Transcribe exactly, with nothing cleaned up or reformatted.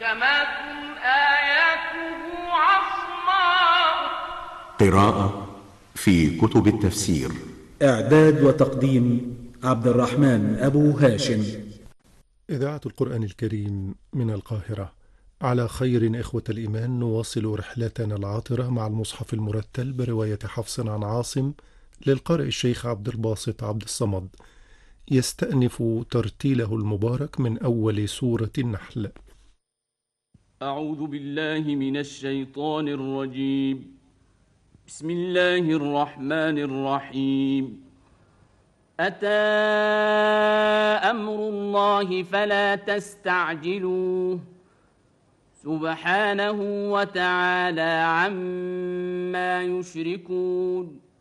محكمات آياته عصماء. قراءة في كتب التفسير. إعداد وتقديم عبد الرحمن أبو هاشم. إذاعة القرآن الكريم من القاهرة. على خير إخوة الإيمان، نواصل رحلتنا العاطرة مع المصحف المرتل برواية حفص عن عاصم للقارئ الشيخ عبد الباسط عبد الصمد، يستأنف ترتيله المبارك من أول سورة النحل. أعوذ بالله من الشيطان الرجيم. بسم الله الرحمن الرحيم. أتى أمر الله فلا تستعجلوه سبحانه وتعالى عما يشركون.